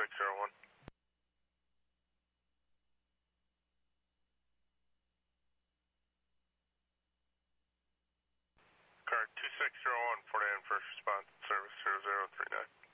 2601. Car 2601, 49 first response, service 0039.